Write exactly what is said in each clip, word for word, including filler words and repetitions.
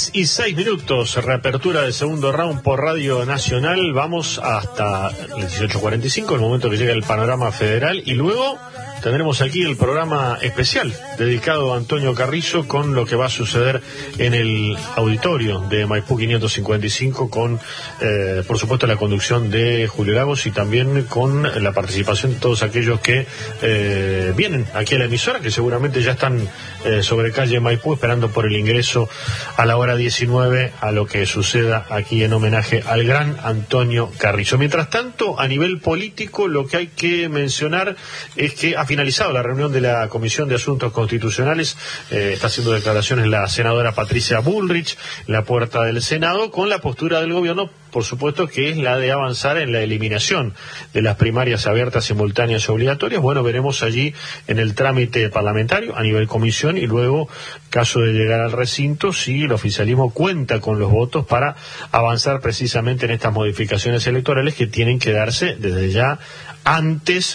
diez y seis minutos, reapertura del segundo round por Radio Nacional. Vamos hasta el dieciocho cuarenta y cinco, el momento que llega el panorama federal, y luego tendremos aquí el programa especial dedicado a Antonio Carrizo con lo que va a suceder en el auditorio de Maipú quinientos cincuenta y cinco con, eh, por supuesto, la conducción de Julio Lagos y también con la participación de todos aquellos que eh, vienen aquí a la emisora, que seguramente ya están eh, sobre calle Maipú esperando por el ingreso a la hora diecinueve a lo que suceda aquí en homenaje al gran Antonio Carrizo. Mientras tanto, a nivel político, lo que hay que mencionar es que a finalizado la reunión de la Comisión de Asuntos Constitucionales, eh, está haciendo declaraciones la senadora Patricia Bullrich en la puerta del Senado, con la postura del gobierno, por supuesto, que es la de avanzar en la eliminación de las primarias abiertas, simultáneas y obligatorias. Bueno, veremos allí en el trámite parlamentario a nivel comisión y luego, caso de llegar al recinto, si el oficialismo cuenta con los votos para avanzar precisamente en estas modificaciones electorales que tienen que darse desde ya antes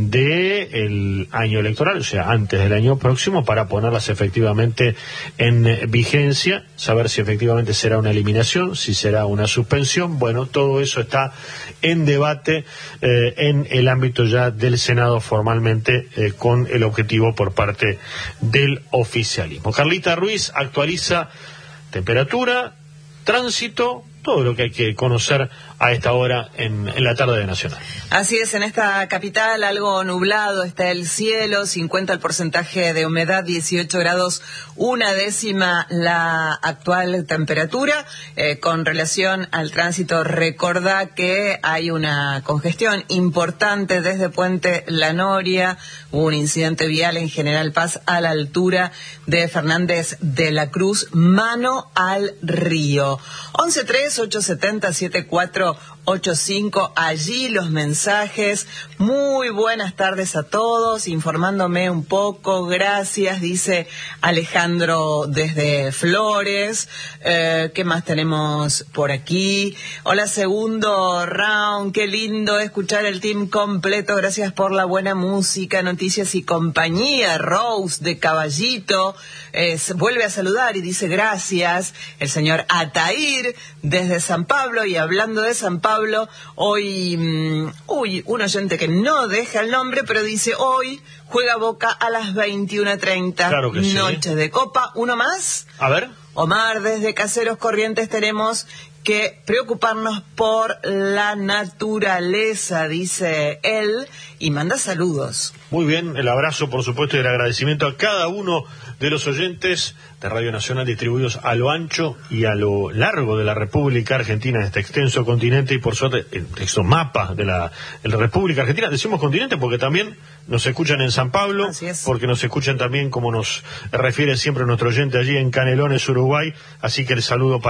del año electoral, o sea, antes del año próximo, para ponerlas efectivamente en vigencia, saber si efectivamente será una eliminación, si será una suspensión. Bueno, todo eso está en debate eh, en el ámbito ya del Senado formalmente, eh, con el objetivo por parte del oficialismo. Carlita Ruiz actualiza temperatura, tránsito, todo lo que hay que conocer a esta hora en, en la tarde de Nacional. Así es, en esta capital algo nublado está el cielo, cincuenta el porcentaje de humedad, dieciocho grados, una décima la actual temperatura. Eh, con relación al tránsito, recordá que hay una congestión importante desde Puente La Noria. Hubo un incidente vial en General Paz a la altura de Fernández de la Cruz, mano al río. once tres ocho siete cero siete cuatro ocho cinco, allí los mensajes. Muy buenas tardes a todos, informándome un poco, gracias, dice Alejandro desde Flores. Eh, ¿qué más tenemos por aquí? Hola, segundo round, qué lindo escuchar el team completo, gracias por la buena música, noticias y compañía. Rose de Caballito eh, vuelve a saludar y dice gracias. El señor Atair desde San Pablo, y hablando de San Pablo, Pablo, hoy, um, uy, un oyente que no deja el nombre, pero dice hoy juega Boca a las veintiuna treinta. Claro que sí. Noche de Copa. ¿Uno más? A ver. Omar, desde Caseros Corrientes, tenemos que preocuparnos por la naturaleza, dice él, y manda saludos. Muy bien, el abrazo, por supuesto, y el agradecimiento a cada uno de los oyentes de Radio Nacional distribuidos a lo ancho y a lo largo de la República Argentina, de este extenso continente, y por suerte el extenso mapa de la, de la República Argentina. Decimos continente porque también nos escuchan en San Pablo, porque nos escuchan también, como nos refiere siempre nuestro oyente, allí en Canelones, Uruguay, así que el saludo para